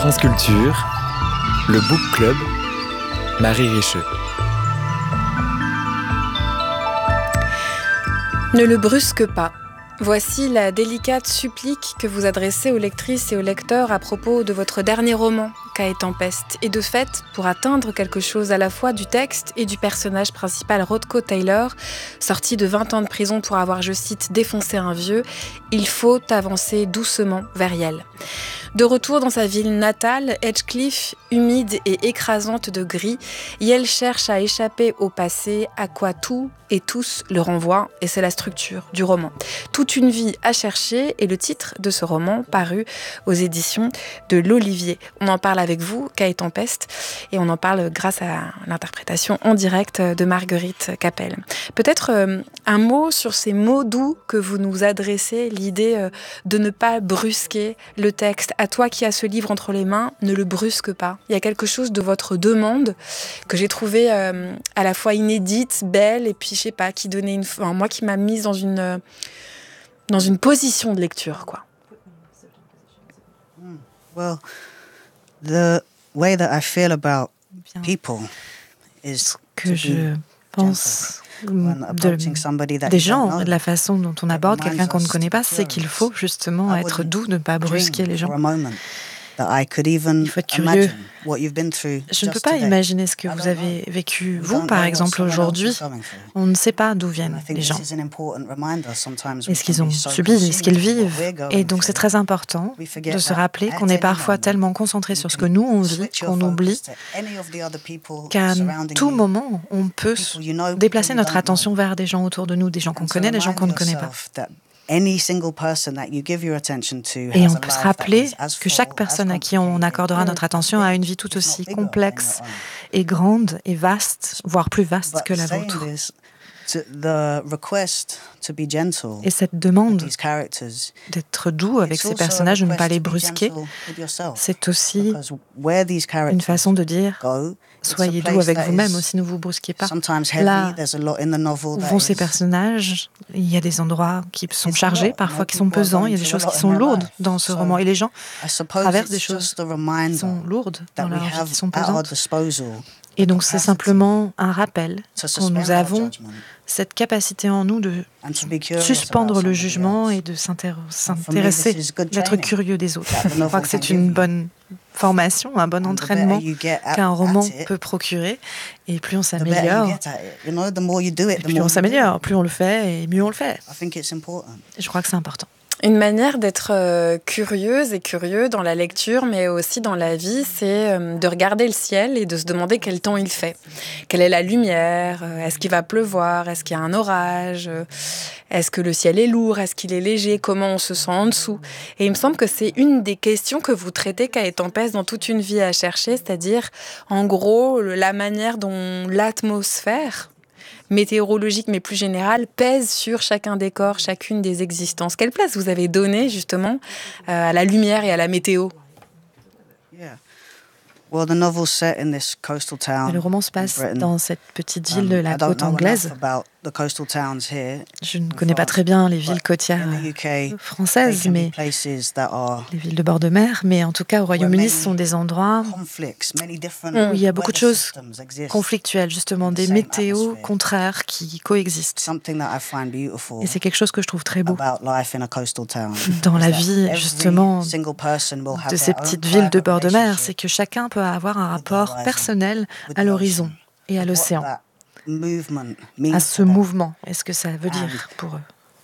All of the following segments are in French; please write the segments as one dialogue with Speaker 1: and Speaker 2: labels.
Speaker 1: France Culture, le Book Club, Marie Richeux.
Speaker 2: Ne le brusque pas. Voici la délicate supplique que vous adressez aux lectrices et aux lecteurs à propos de votre dernier roman, Cas et Tempeste. Et de fait, pour atteindre quelque chose à la fois du texte et du personnage principal Rodko Taylor, sorti de 20 ans de prison pour avoir, je cite, défoncé un vieux, il faut avancer doucement vers Yale. De retour dans sa ville natale, Edgecliff, humide et écrasante de gris, Yale cherche à échapper au passé, à quoi tout et tous le renvoient, et c'est la structure du roman. Toute une vie à chercher est le titre de ce roman paru aux éditions de l'Olivier. On en parle avec vous, Cas et Tempeste, et on en parle grâce à l'interprétation en direct de Marguerite Capelle. Peut-être un mot sur ces mots doux que vous nous adressez, l'idée de ne pas brusquer le texte. À toi qui as ce livre entre les mains, ne le brusque pas. Il y a quelque chose de votre demande que j'ai trouvé à la fois inédite, belle, et puis je sais pas, qui donnait moi qui m'a mise dans une position de lecture, quoi.
Speaker 3: Well, the way that I feel about people is
Speaker 4: que je pense des gens, de la façon dont on aborde quelqu'un qu'on ne connaît pas, c'est qu'il faut justement être doux, ne pas brusquer les gens. Il faut être curieux. Je ne peux pas imaginer ce que vous avez vécu, vous, par exemple, aujourd'hui. On ne sait pas d'où viennent les gens. Et ce qu'ils ont subi, et ce qu'ils vivent. Et donc, c'est très important de se rappeler qu'on est parfois tellement concentré sur ce que nous, on vit, qu'on oublie qu'à tout moment, on peut déplacer notre attention vers des gens autour de nous, des gens qu'on connaît, des gens qu'on ne connaît pas. Et on peut se rappeler que chaque personne à qui on accordera notre attention a une vie tout aussi complexe et grande et vaste, voire plus vaste que la vôtre. Et cette demande d'être doux avec ces personnages, de ne pas les brusquer, c'est aussi une façon de dire soyez doux avec vous-même aussi, ne vous brusquez pas. Là où vont ces personnages, il y a des endroits qui sont chargés, parfois qui sont pesants, il y a des choses qui sont lourdes dans ce roman. Et les gens traversent des choses qui sont lourdes dans leur vie, qui sont pesantes. Et donc c'est simplement un rappel que nous avons cette capacité en nous de suspendre le jugement et de s'intéresser, d'être curieux des autres. Je crois que c'est une bonne formation, un bon entraînement qu'un roman peut procurer. Et plus on s'améliore, plus on le fait et mieux on le fait. Je crois que c'est important.
Speaker 2: Une manière d'être curieuse et curieux dans la lecture, mais aussi dans la vie, c'est de regarder le ciel et de se demander quel temps il fait. Quelle est la lumière ? Est-ce qu'il va pleuvoir ? Est-ce qu'il y a un orage ? Est-ce que le ciel est lourd ? Est-ce qu'il est léger ? Comment on se sent en dessous ? Et il me semble que c'est une des questions que vous traitez, Cas et Tempeste, dans Toute une vie à chercher, c'est-à-dire, en gros, la manière dont l'atmosphère météorologique, mais plus générale, pèse sur chacun des corps, chacune des existences. Quelle place vous avez donnée, justement, à la lumière et à la météo ?
Speaker 4: Le roman se passe dans cette petite ville de la côte anglaise. Je ne connais pas très bien les villes côtières françaises, mais les villes de bord de mer, mais en tout cas au Royaume-Uni, ce sont des endroits où il y a beaucoup de choses conflictuelles, justement, des météos contraires qui coexistent. Et c'est quelque chose que je trouve très beau dans la vie, justement, de ces petites villes de bord de mer, c'est que chacun peut avoir un rapport personnel à l'horizon et à l'océan. À ce mouvement, est-ce que ça veut dire pour eux?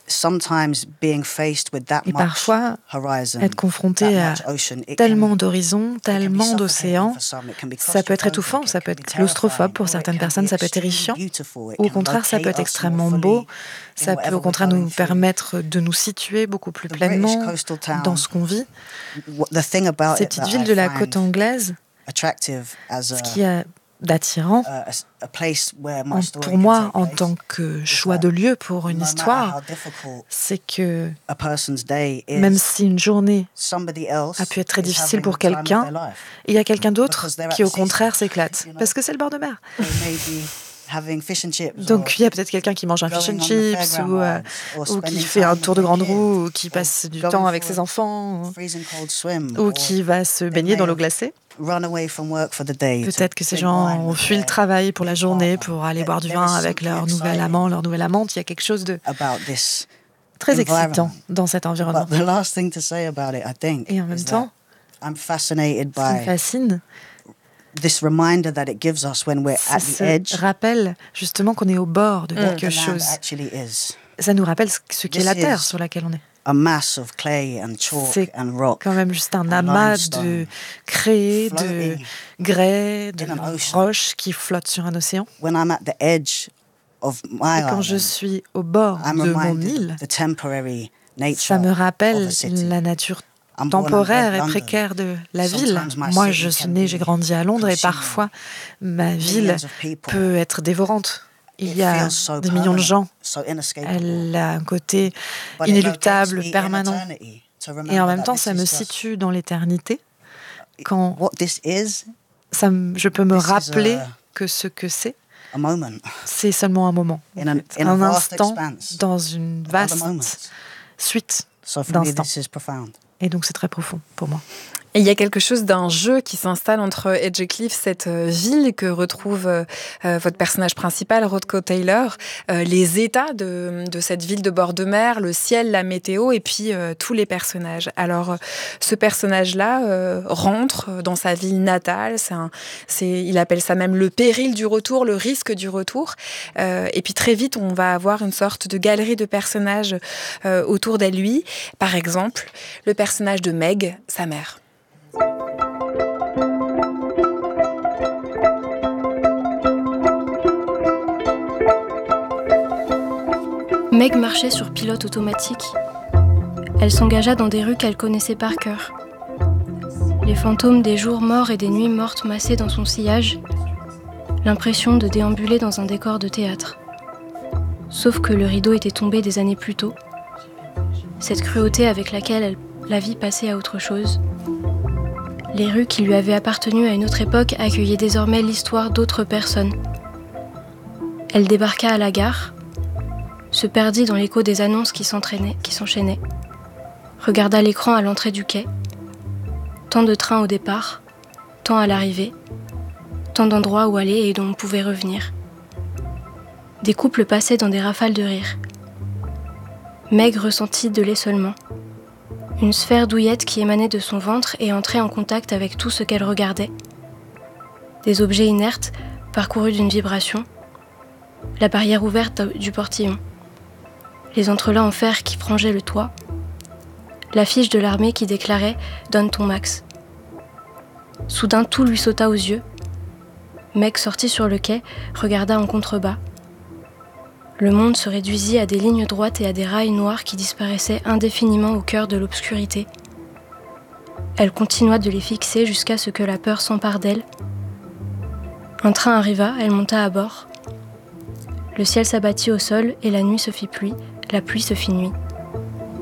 Speaker 4: Et parfois, être confronté à tellement d'horizons, tellement d'océans, ça peut être étouffant, ça peut être claustrophobe pour certaines personnes, ça peut être terrifiant. Ou au contraire, ça peut être extrêmement beau, ça peut au contraire nous permettre de nous situer beaucoup plus pleinement dans ce qu'on vit. Ces petites villes de la côte anglaise, ce qui est d'attirant pour moi en tant que choix de lieu pour une histoire, c'est que même si une journée a pu être très difficile pour quelqu'un, il y a quelqu'un d'autre qui au contraire s'éclate, parce que c'est le bord de mer. Donc il y a peut-être quelqu'un qui mange un fish and chips ou qui fait un tour de grande roue ou qui passe du temps avec ses enfants ou qui va se baigner dans l'eau glacée. Peut-être que ces gens ont fui le travail pour la journée pour aller boire du vin avec leur nouvel amant, leur nouvelle amante. Il y a quelque chose de très excitant dans cet environnement. Et en même temps, ce qui me fascine, c'est ce rappel justement qu'on est au bord de quelque chose. Ça nous rappelle ce qu'est la terre sur laquelle on est. C'est quand même juste un amas de craie, de grès, de roches qui flottent sur un océan. Et quand je suis au bord de mon île, ça me rappelle la nature temporaire et précaire de la ville. Moi, je suis née, j'ai grandi à Londres et parfois, ma ville peut être dévorante. Il y a des millions de gens. Elle a un côté inéluctable, permanent. Et en même temps, ça me situe dans l'éternité. Quand je peux me rappeler que ce que c'est seulement un moment. Un instant dans une vaste suite d'instants. Et donc, c'est très profond pour moi.
Speaker 2: Et il y a quelque chose d'un jeu qui s'installe entre Edgecliff, cette ville que retrouve votre personnage principal, Rothko Taylor, les états de cette ville de bord de mer, le ciel, la météo, et puis tous les personnages. Alors, ce personnage-là rentre dans sa ville natale. Il appelle ça même le péril du retour, le risque du retour. Et puis très vite, on va avoir une sorte de galerie de personnages autour d'elle, lui. Par exemple, le personnage de Meg, sa mère.
Speaker 5: Meg marchait sur pilote automatique. Elle s'engagea dans des rues qu'elle connaissait par cœur. Les fantômes des jours morts et des nuits mortes massaient dans son sillage, l'impression de déambuler dans un décor de théâtre. Sauf que le rideau était tombé des années plus tôt. Cette cruauté avec laquelle la vie passait à autre chose. Les rues qui lui avaient appartenu à une autre époque accueillaient désormais l'histoire d'autres personnes. Elle débarqua à la gare, se perdit dans l'écho des annonces qui s'enchaînaient, regarda l'écran à l'entrée du quai, tant de trains au départ, tant à l'arrivée, tant d'endroits où aller et dont on pouvait revenir. Des couples passaient dans des rafales de rire. Meg ressentit de l'essolement. Une sphère douillette qui émanait de son ventre et entrait en contact avec tout ce qu'elle regardait. Des objets inertes parcourus d'une vibration, la barrière ouverte du portillon, les entrelacs en fer qui frangeaient le toit, l'affiche de l'armée qui déclarait « Donne ton max ». Soudain, tout lui sauta aux yeux. Meg sortit sur le quai, regarda en contrebas. Le monde se réduisit à des lignes droites et à des rails noirs qui disparaissaient indéfiniment au cœur de l'obscurité. Elle continua de les fixer jusqu'à ce que la peur s'empare d'elle. Un train arriva, elle monta à bord. Le ciel s'abattit au sol et la nuit se fit pluie, la pluie se fit nuit.